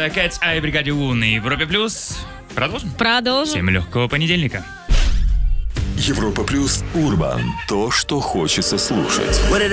Доджа Кэтс, ай, бригаде У на Европе Плюс. Продолжим? Продолжим. Всем легкого понедельника. Европа Плюс Урбан. То, что хочется слушать.